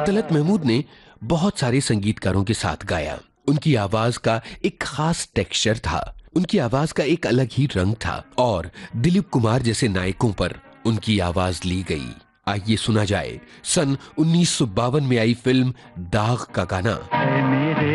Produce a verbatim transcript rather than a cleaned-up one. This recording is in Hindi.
तलत महमूद ने बहुत सारे संगीतकारों के साथ गाया। उनकी आवाज का एक खास टेक्सचर था, उनकी आवाज का एक अलग ही रंग था और दिलीप कुमार जैसे नायकों पर उनकी आवाज ली गई। आइए सुना जाए सन उन्नीस सौ बावन में आई फिल्म दाग का गाना। मेरे